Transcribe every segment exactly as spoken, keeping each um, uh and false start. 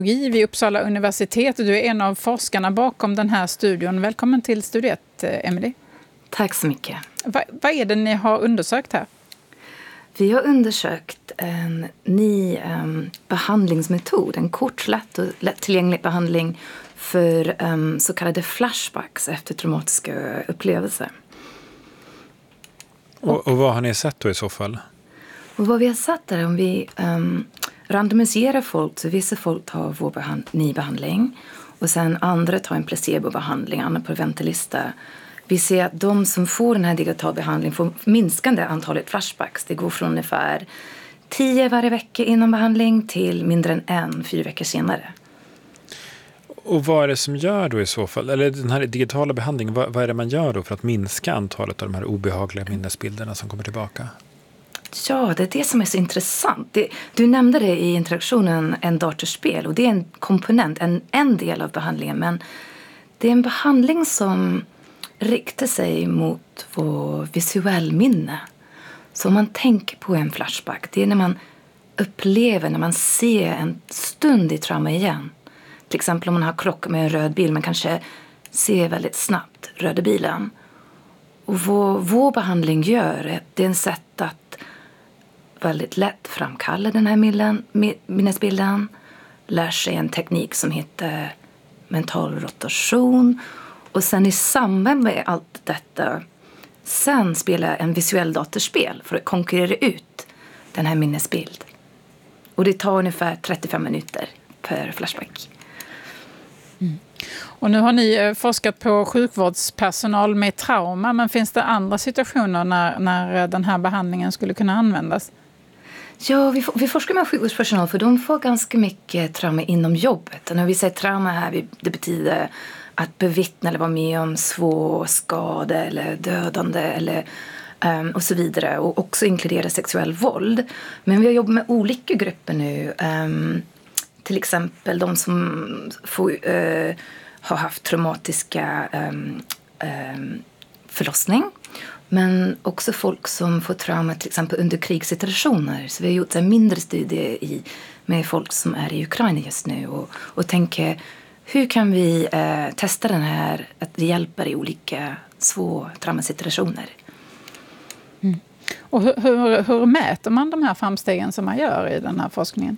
vid Uppsala universitet. Du är en av forskarna bakom den här studion. Välkommen till Studio ett, Emily. Tack så mycket. Va, vad är det ni har undersökt här? Vi har undersökt en ny um, behandlingsmetod, en kort, lätt och lättillgänglig behandling för um, så kallade flashbacks efter traumatiska upplevelser. Och, och vad har ni sett då i så fall? Och vad vi har sett är om vi um, randomiserar folk, så vissa folk tar vår behand- ny behandling och sen andra tar en placebobehandling, andra på väntelista. Vi ser att de som får den här digitala behandlingen får minskande antalet flashbacks. Det går från ungefär tio varje vecka inom behandling till mindre än en, fyra veckor senare. Och vad är det som gör då i så fall? Eller den här digitala behandlingen, vad, vad är det man gör då för att minska antalet av de här obehagliga minnesbilderna som kommer tillbaka? Ja, det är det som är så intressant. Det, du nämnde det i introduktionen, en datorspel. Och det är en komponent, en, en del av behandlingen. Men det är en behandling som riktar sig mot vår visuell minne. Så om man tänker på en flashback, det är när man upplever, när man ser en stund i trauma igen. Till exempel om man har krockat med en röd bil, man kanske ser väldigt snabbt röda bilen. Och vad vår behandling gör är att det är en sätt att väldigt lätt framkalla den här millen, minnesbilden. Lär sig en teknik som heter mental rotation. Och sen i samband med allt detta sen spela en visuell datorspel för att konkurrera ut den här minnesbild. Och det tar ungefär trettiofem minuter per flashback. Mm. Och nu har ni forskat på sjukvårdspersonal med trauma, men finns det andra situationer när, när den här behandlingen skulle kunna användas? Ja, vi, vi forskar med sjukvårdspersonal för de får ganska mycket trauma inom jobbet. Och när vi säger trauma här, det betyder att bevittna eller vara med om svår skada eller dödande eller, um, och så vidare. Och också inkludera sexuell våld. Men vi har jobbat med olika grupper nu. Um, till exempel de som får, uh, har haft traumatiska um, um, förlossning. Men också folk som får trauma till exempel under krigssituationer. Så vi har gjort en mindre studie i, med folk som är i Ukraina just nu. Och, och tänker, hur kan vi eh, testa den här, att det hjälper i olika svåra traumasituationer? Mm. Och hur, hur, hur mäter man de här framstegen som man gör i den här forskningen?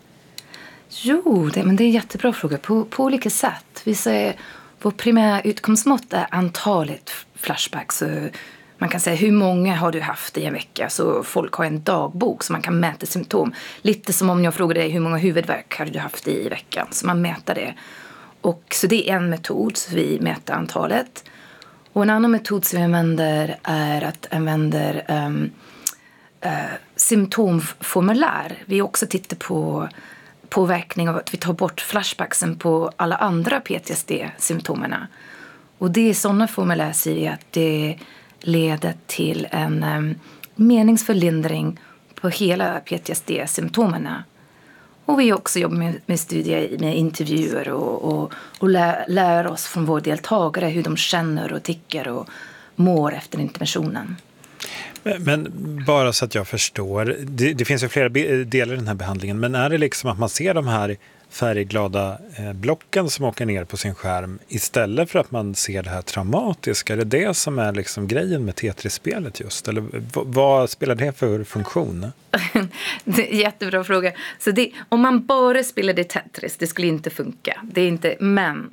Jo, det, men det är en jättebra fråga. På, på olika sätt. Vi säger, vår primära utgångsmått är antalet flashbacks. Så man kan säga hur många har du haft i en vecka. Så folk har en dagbok så man kan mäta symptom. Lite som om jag frågar dig hur många huvudvärk har du haft i veckan. Så man mäter det. Och så det är en metod, så vi mäter antalet. Och en annan metod som vi använder är att använder um, uh, symptomformulär. Vi också tittar på påverkning av att vi tar bort flashbacksen på alla andra P T S D-symptomerna. Och det är sådana formulär säger att det leder till en um, meningsfull lindring på hela P T S D-symptomerna. Och vi också jobbar med, med studier, med intervjuer och, och, och lär, lär oss från våra deltagare hur de känner och tycker och mår efter interventionen. Men, men bara så att jag förstår, det, det finns ju flera be- delar i den här behandlingen, men är det liksom att man ser de här färgglada eh, blocken som åker ner på sin skärm istället för att man ser det här traumatiska? Är det det som är liksom grejen med Tetris-spelet just? Eller v- vad spelar det för funktion? Det är en jättebra fråga. Så det, om man bara spelade Tetris, det skulle inte funka. Det är inte, men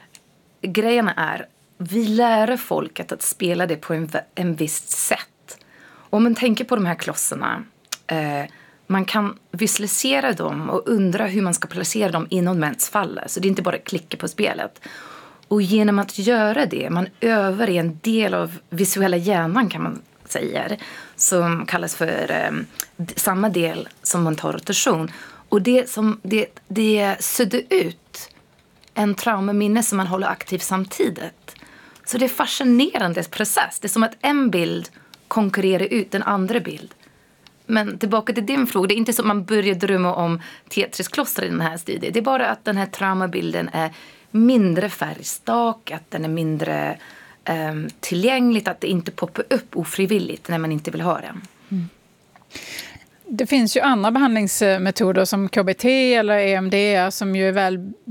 grejen är, vi lär folk att, att spela det på en, en viss sätt. Om man tänker på de här klossarna, eh, man kan visualisera dem och undra hur man ska placera dem inom mensfallet. Så det är inte bara att klicka på spelet. Och genom att göra det, man övar i en del av visuella hjärnan kan man säga, som kallas för eh, samma del som mental rotation. Och det, som, det, det suddar ut en traumaminne som man håller aktiv samtidigt. Så det är en fascinerande process. Det är som att en bild konkurrerar ut en andra bild. Men tillbaka till din fråga, det är inte så att man börjar drömma om Tetris-kloster i den här studien. Det är bara att den här traumabilden är mindre färgstark, att den är mindre um, tillgänglig, att det inte poppar upp ofrivilligt när man inte vill ha den. Mm. det finns ju andra behandlingsmetoder som K B T eller E M D R som ju är väl